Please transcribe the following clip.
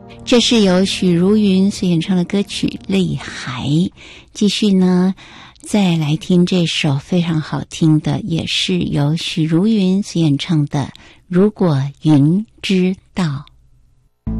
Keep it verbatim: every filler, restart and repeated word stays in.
这是由许茹芸所演唱的歌曲《泪海》。继续呢，再来听这首非常好听的，也是由许茹芸所演唱的《如果云知道》。